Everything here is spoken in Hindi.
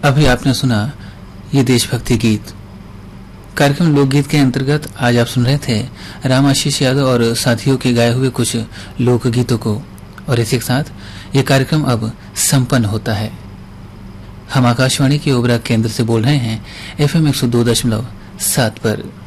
अभी आपने सुना ये देशभक्ति गीत। कार्यक्रम लोकगीत के अंतर्गत आज आप सुन रहे थे राम आशीष यादव और साथियों के गाए हुए कुछ लोकगीतों को, और इसी के साथ ये कार्यक्रम अब संपन्न होता है। हम आकाशवाणी के ओबरा केंद्र से बोल रहे हैं FM 102.7 पर।